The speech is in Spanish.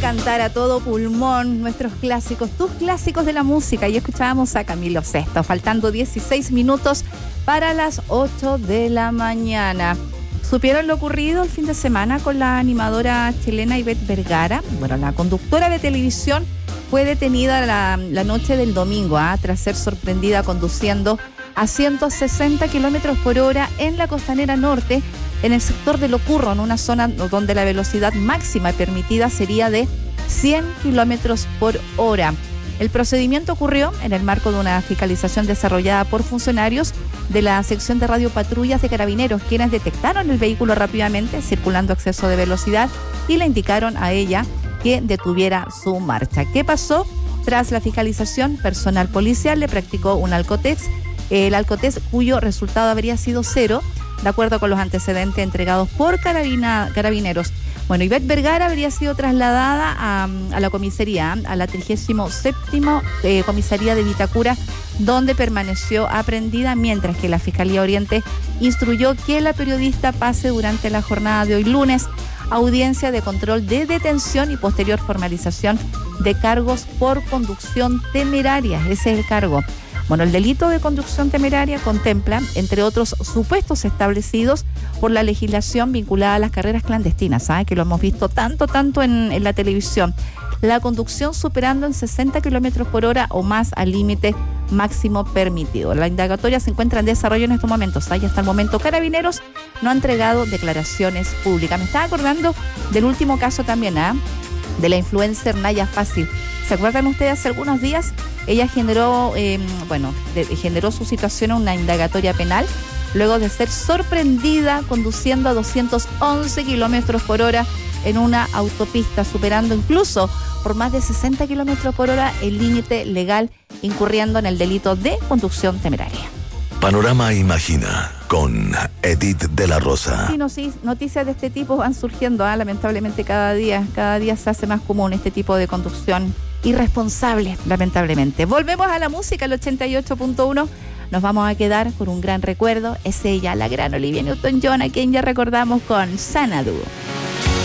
cantar a todo pulmón nuestros clásicos, tus clásicos de la música. Y escuchábamos a Camilo Sesto, faltando 16 minutos para las 8 de la mañana. ¿Supieron lo ocurrido el fin de semana con la animadora chilena Ivette Vergara? Bueno, la conductora de televisión fue detenida la noche del domingo, tras ser sorprendida conduciendo a 160 kilómetros por hora en la Costanera Norte, en el sector de Locurro, en una zona donde la velocidad máxima permitida sería de 100 kilómetros por hora. El procedimiento ocurrió en el marco de una fiscalización desarrollada por funcionarios de la sección de radiopatrullas de Carabineros, quienes detectaron el vehículo rápidamente circulando a exceso de velocidad y le indicaron a ella que detuviera su marcha. ¿Qué pasó? Tras la fiscalización, personal policial le practicó un alcotest, el alcotest cuyo resultado habría sido 0, de acuerdo con los antecedentes entregados por Carabineros. Bueno, Ivette Vergara habría sido trasladada a la comisaría, a la 37ª comisaría de Vitacura, donde permaneció aprendida, mientras que la Fiscalía Oriente instruyó que la periodista pase durante la jornada de hoy lunes audiencia de control de detención y posterior formalización de cargos por conducción temeraria. Ese es el cargo. Bueno, el delito de conducción temeraria contempla, entre otros supuestos establecidos por la legislación vinculada a las carreras clandestinas, que lo hemos visto tanto en la televisión, la conducción superando en 60 kilómetros por hora o más al límite máximo permitido. La indagatoria se encuentra en desarrollo en estos momentos. Y hasta el momento Carabineros no ha entregado declaraciones públicas. Me estaba acordando del último caso también, de la influencer Naya Fácil. ¿Se acuerdan ustedes? Hace algunos días ella generó su situación en una indagatoria penal luego de ser sorprendida conduciendo a 211 kilómetros por hora en una autopista, superando incluso por más de 60 kilómetros por hora el límite legal, incurriendo en el delito de conducción temeraria. Panorama Imagina con Edith de la Rosa. Sí, noticias de este tipo van surgiendo, lamentablemente cada día se hace más común este tipo de conducción irresponsable, lamentablemente. Volvemos a la música, el 88.1. Nos vamos a quedar con un gran recuerdo. Es ella, la gran Olivia Newton-John, a quien ya recordamos con Xanadu.